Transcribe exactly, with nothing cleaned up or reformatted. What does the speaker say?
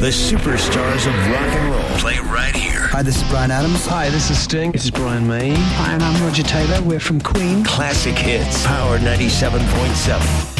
The superstars of rock and roll play right here. Hi, this is Bryan Adams. Hi, this is Sting. This is Brian May. Hi, and I'm Roger Taylor. We're from Queen. Classic hits. Power ninety-seven point seven.